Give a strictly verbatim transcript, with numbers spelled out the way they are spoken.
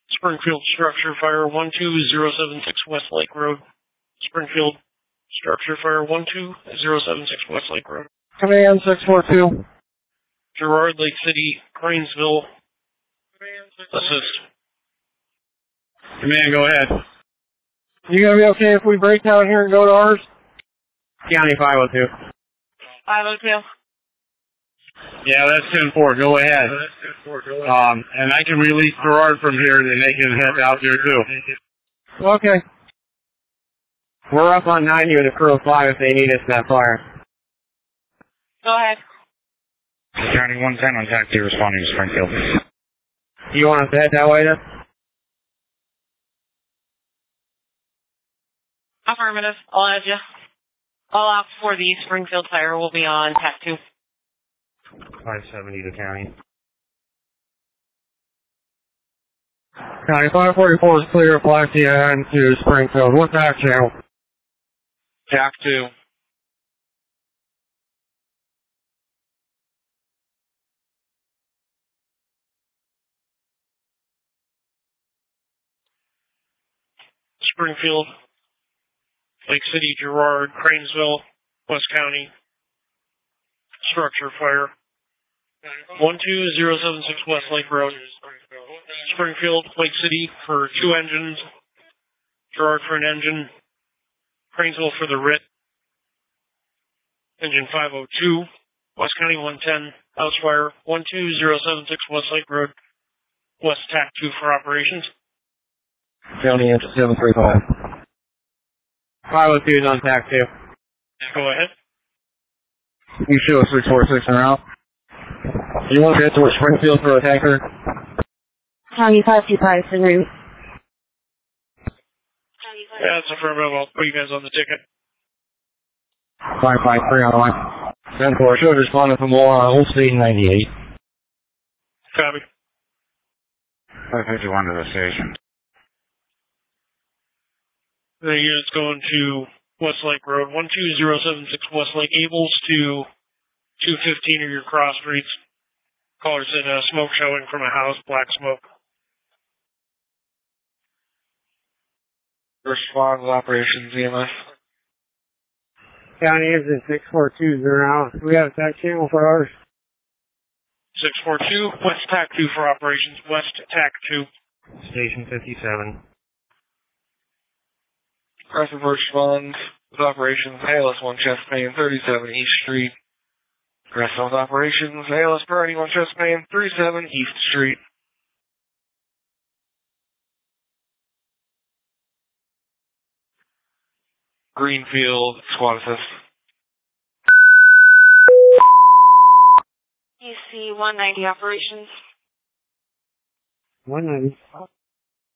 Springfield Structure Fire one two zero seven six West Lake Road. Springfield Structure Fire one two zero seven six West Lake Road. Command six four two. Girard, Lake City, Cranesville. Assist. Command, go ahead. You gonna be okay if we break down here and go to ours? County five oh two. five oh two. Yeah, that's ten four. Go ahead. Um, and I can release Gerard from here, and they can head out there too. Okay. We're up on ninety with a crew of five if they need us in that fire. Go ahead. County one ten on taxi responding to Springfield. You want us to head that way then? Affirmative. I'll add you. All out for the Springfield fire will be on T A C two. five seventy to county. County five forty-four is clear, flash the end to Springfield. What's that channel? T A C two. Springfield, Lake City, Girard, Cranesville, West County. Structure Fire. one two zero seven six West Lake Road. Springfield, Lake City for two engines. Girard for an engine. Cranesville for the R I T. Engine five oh two. West County one ten. House Fire. one two zero seven six West Lake Road. West T A C two for operations. County engine seven three five. five oh two is on T A C two. Go ahead. You show six four six en route. You want to get towards Springfield for a tanker? County five two five en route. Yeah, that's affirmative. I'll put you guys on the ticket. five five three on the line. ten four, should respond from uh, Old State ninety-eight. Copy. five fifty-one to the station. The unit's going to Westlake Road, one two zero seven six Westlake, Ables to two fifteen of your cross streets. Caller said uh, smoke showing from a house, black smoke. Respond with operations, E M S. County engine six four two zero. We have a T A C channel for ours. six four two, West T A C two for operations, West T A C two. Station fifty-seven. Aggressive responds with operations, A L S one Chestmain, thirty-seven East Street. Aggressive with operations, A L S Bernie one Chestmain, thirty-seven East Street. Greenfield, squad assist. U C one ninety operations. one ninety.